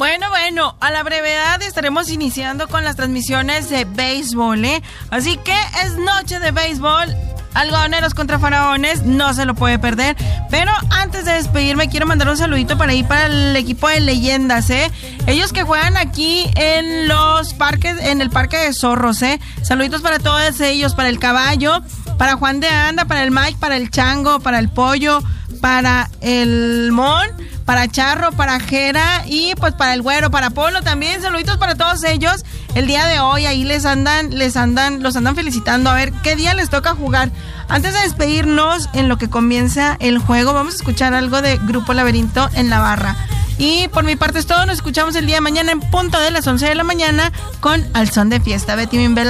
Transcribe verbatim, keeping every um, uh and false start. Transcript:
Bueno, bueno, a la brevedad estaremos iniciando con las transmisiones de béisbol, ¿eh? Así que es noche de béisbol. Algodoneros contra Faraones, no se lo puede perder. Pero antes de despedirme, quiero mandar un saludito para ir para el equipo de Leyendas, ¿eh? Ellos que juegan aquí en los parques, en el Parque de Zorros, ¿eh? Saluditos para todos ellos, para el Caballo, para Juan de Anda, para el Mike, para el Chango, para el Pollo, para el Mon, para Charro, para Jera y pues para el Güero, para Polo también. Saluditos para todos ellos. El día de hoy ahí les andan, les andan, los andan felicitando a ver qué día les toca jugar. Antes de despedirnos, en lo que comienza el juego, vamos a escuchar algo de Grupo Laberinto en la barra. Y por mi parte es todo, nos escuchamos el día de mañana en punto de las once de la mañana con Al Son de Fiesta. Betty Mimbela.